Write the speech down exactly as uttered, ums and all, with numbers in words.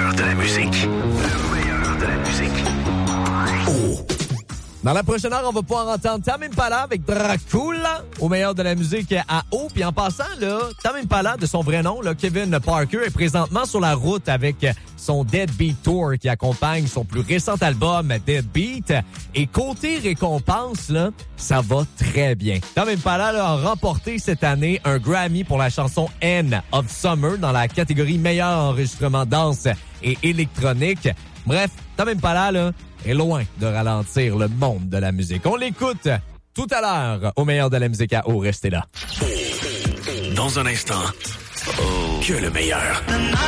meilleur de la musique. Le meilleur de la musique. Oh. Dans la prochaine heure, on va pouvoir entendre Tame Impala avec Dracula au meilleur de la musique à eau. Puis en passant, là, Tame Impala, de son vrai nom, là, Kevin Parker, est présentement sur la route avec son Deadbeat Tour qui accompagne son plus récent album, Deadbeat. Et côté récompense, là, ça va très bien. Tame Impala là, a remporté cette année un Grammy pour la chanson End of Summer dans la catégorie meilleur enregistrement danse et électronique. Bref, Tame Impala, là, est loin de ralentir le monde de la musique. On l'écoute tout à l'heure au meilleur de la musique à eau. Restez là. Dans un instant, oh, que le meilleur.